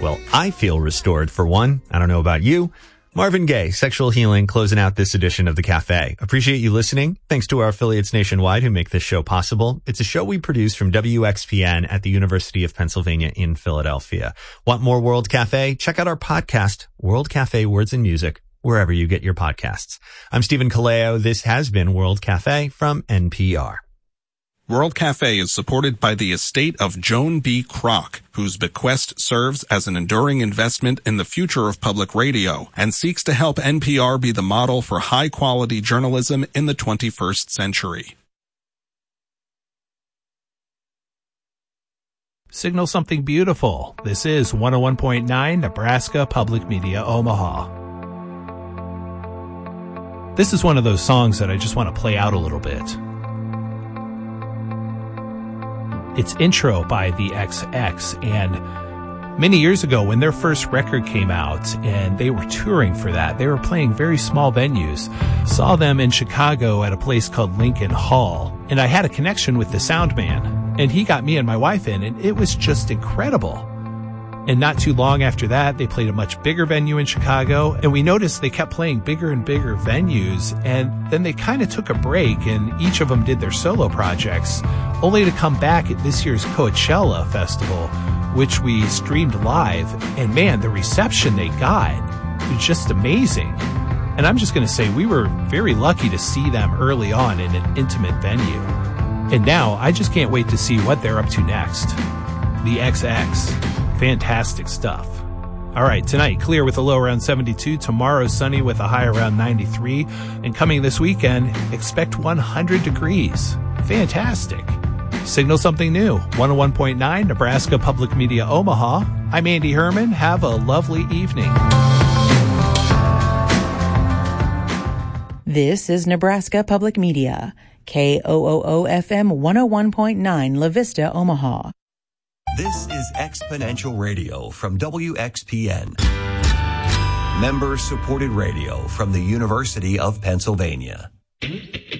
Well, I feel restored for one. I don't know about you. Marvin Gaye, Sexual Healing, closing out this edition of The Cafe. Appreciate you listening. Thanks to our affiliates nationwide who make this show possible. It's a show we produce from WXPN at the University of Pennsylvania in Philadelphia. Want more World Cafe? Check out our podcast, World Cafe Words and Music, wherever you get your podcasts. I'm Stephen Kaleo. This has been World Cafe from NPR. World Cafe is supported by the estate of Joan B. Kroc, whose bequest serves as an enduring investment in the future of public radio and seeks to help NPR be the model for high-quality journalism in the 21st century. Signal something beautiful. This is 101.9 Nebraska Public Media Omaha. This is one of those songs that I just want to play out a little bit. It's Intro by the XX, and many years ago when their first record came out and they were touring for that, they were playing very small venues. Saw them in Chicago at a place called Lincoln Hall, and I had a connection with the sound man, and he got me and my wife in, and it was just incredible. And not too long after that, they played a much bigger venue in Chicago, and we noticed they kept playing bigger and bigger venues, and then they kind of took a break, and each of them did their solo projects, only to come back at this year's Coachella Festival, which we streamed live, and man, the reception they got was just amazing. And I'm just going to say we were very lucky to see them early on in an intimate venue. And now I just can't wait to see what they're up to next. The XX. Fantastic stuff. All right, tonight, clear with a low around 72. Tomorrow, sunny with a high around 93. And coming this weekend, expect 100 degrees. Fantastic. Signal something new. 101.9 Nebraska Public Media Omaha. I'm Andy Herman. Have a lovely evening. This is Nebraska Public Media. KOOO-FM 101.9 La Vista, Omaha. This is Exponential Radio from WXPN. Member-supported radio from the University of Pennsylvania.